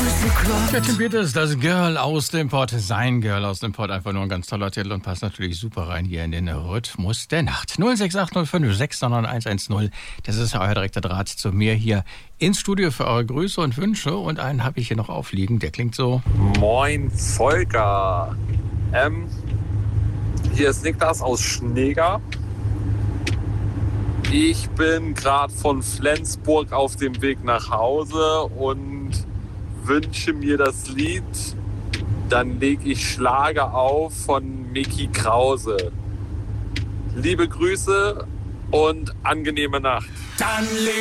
Ja, Tim Peters, das Girl aus dem Pott, sein Girl aus dem Pott, einfach nur ein ganz toller Titel und passt natürlich super rein hier in den Rhythmus der Nacht. 06805 69110, das ist euer direkter Draht zu mir hier ins Studio für eure Grüße und Wünsche und einen habe ich hier noch aufliegen, der klingt so. Moin Volker, hier ist Niklas aus Schneeger. Ich bin gerade von Flensburg auf dem Weg nach Hause und wünsche mir das Lied Dann leg ich Schlager auf von Micky Krause. Liebe Grüße und angenehme Nacht. Dann leg